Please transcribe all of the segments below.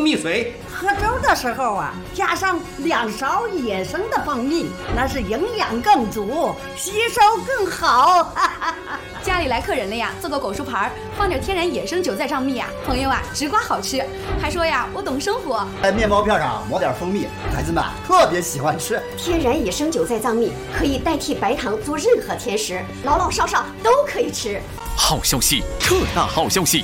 蜜水。 喝粥的时候啊，加上2勺野生的蜂蜜，那是营养更足，吸收更好。 家里来客人了呀，做个果蔬盘，放点天然野生韭菜藏蜜呀，朋友啊，直刮好吃。还说呀，我懂生活。 在面包片上抹点蜂蜜，孩子们特别喜欢吃。 天然野生韭菜藏蜜可以代替白糖做任何甜食，老老少少都可以吃。 好消息，特大好消息！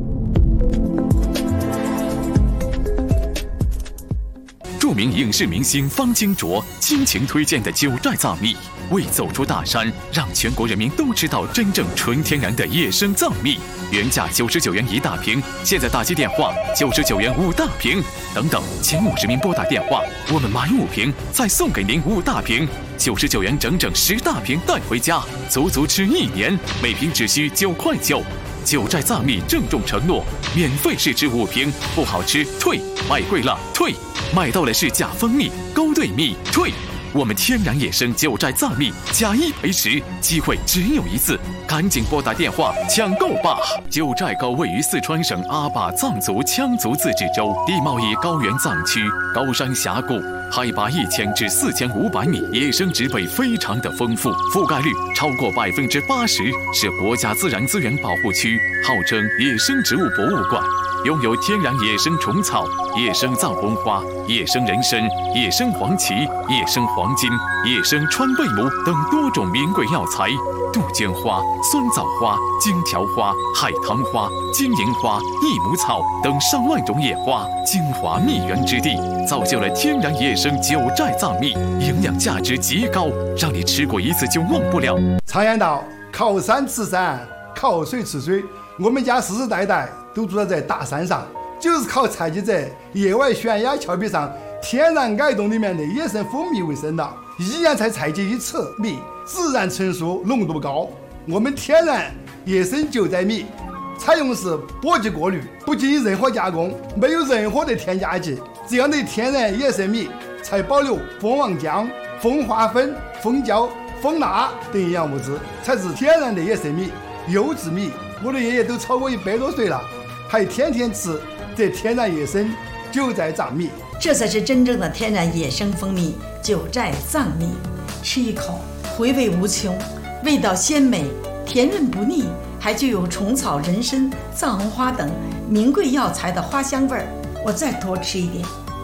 著名影视明星方金卓倾情推荐的九寨藏蜜，为走出大山，让全国人民都知道真正纯天然的野生藏蜜。原价99元1大瓶，现在打击电话99元5大瓶，等等，前50名拨打电话，我们买5瓶再送给您5大瓶，99元整整10大瓶带回家，足足吃1年，每瓶只需9块9。九寨藏蜜郑重承诺，免费试吃5瓶，不好吃退，买贵了退，买到了是假蜂蜜、勾兑蜜退。我们天然野生九寨藏蜜加1赔10，机会只有一次，赶紧拨打电话抢购吧！九寨沟位于四川省阿坝藏族羌族自治州，地貌以高原藏区，高山峡谷，海拔1000至4500米，野生植被非常的丰富，覆盖率超过80%，是国家自然资源保护区，号称野生植物博物馆。拥有天然野生虫草、野生藏红花、野生人参、野生黄芪、野生黄金、野生川贝母等多种名贵药材，杜鹃花、酸枣花、荆条花、海棠花、金银花、益母草等上万种野花，精华蜜源之地，造就了天然野生九寨藏蜜，营养价值极高，让你吃过一次就忘不了。 常言道，靠山吃山，靠水吃水，我们家世世代代都住在大山上，就是靠采集在野外悬崖峭壁上天然矮洞里面的野生蜂蜜为生的，一年才采集1次蜜，自然成熟，浓度高。我们天然野生九寨蜜采用是播级过滤，不经任何加工，没有任何的添加剂，这样的天然野生蜜才保留蜂王浆、蜂花粉、蜂胶、蜂蜡等营养物质，才是天然的野生蜜、优质蜜。我的爷爷都超过100多岁了，还天天吃这天然野生九寨藏蜜， 这才是真正的天然野生蜂蜜九寨藏蜜。吃一口，回味无穷，味道鲜美，甜润不腻，还具有虫草、人参、藏红花等名贵药材的花香味儿。我再多吃一点。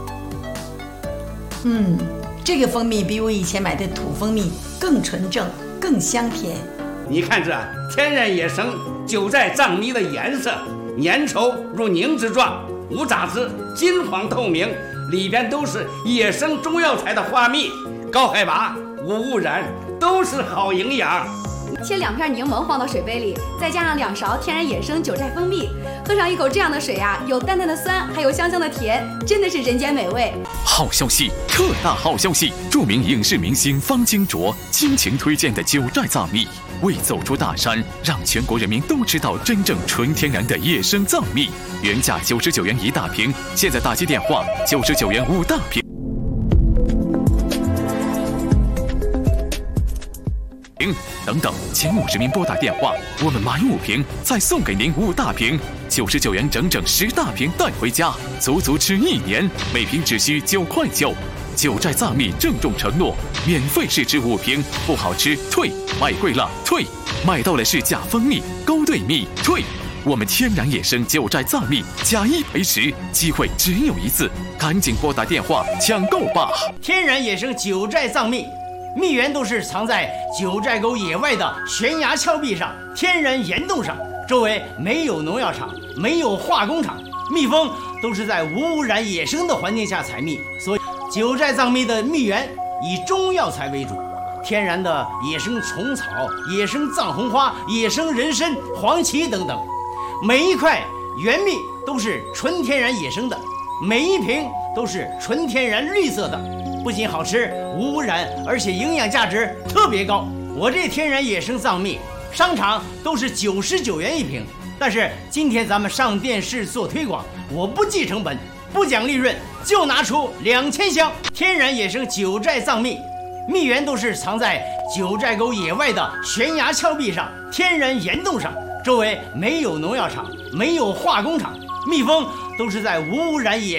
这个蜂蜜比我以前买的土蜂蜜更纯正，更香甜。 你看这天然野生九寨藏蜜的颜色，粘稠如凝脂状，无杂质，金黄透明，里边都是野生中药材的花蜜，高海拔，无污染，都是好营养。 切2片柠檬放到水杯里，再加上2勺天然野生九寨蜂蜜，喝上一口这样的水啊，有淡淡的酸，还有香香的甜，真的是人间美味。 好消息，特大好消息！著名影视明星方金卓倾情推荐的九寨藏蜜，为走出大山，让全国人民都知道真正纯天然的野生藏蜜。原价99元1大瓶，现在打击电话99元5大瓶。等等，前50名拨打电话，我们买5瓶再送给您5大瓶，99元整整10大瓶带回家，足足吃1年，每瓶只需9块9。九寨藏蜜郑重承诺，免费试吃5瓶，不好吃退，买贵了退，买到了是假蜂蜜、勾兑蜜退。我们天然野生九寨藏蜜加1赔10，机会只有一次，赶紧拨打电话抢购吧！ 天然野生九寨藏蜜，蜜源都是藏在九寨沟野外的悬崖峭壁上、天然岩洞上，周围没有农药厂，没有化工厂，蜜蜂都是在无污染野生的环境下采蜜，所以九寨藏蜜的蜜源以中药材为主，天然的野生虫草、野生藏红花、野生人参、黄芪等等，每一块原蜜都是纯天然野生的，每一瓶都是纯天然绿色的，不仅好吃无污染，而且营养价值特别高。我这天然野生藏蜜商场都是99元1瓶，但是今天咱们上电视做推广，我不计成本，不讲利润，就拿出2000箱天然野生九寨藏蜜，蜜源都是藏在九寨沟野外的悬崖峭壁上、天然岩洞上，周围没有农药厂，没有化工厂，蜜蜂都是在无污染野